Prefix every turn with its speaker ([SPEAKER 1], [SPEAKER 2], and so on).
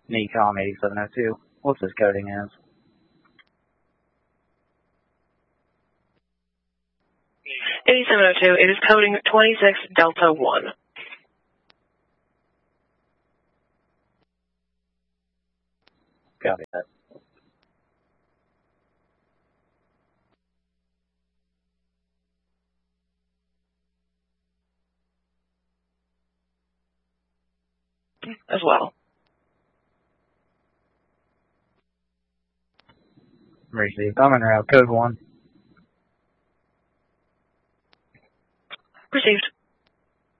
[SPEAKER 1] Nikon 8702. What's this coding as?
[SPEAKER 2] It is coding 26 Delta 1.
[SPEAKER 1] Copy that.
[SPEAKER 2] As well.
[SPEAKER 1] Received. I'm en route. Code 1.
[SPEAKER 2] Received.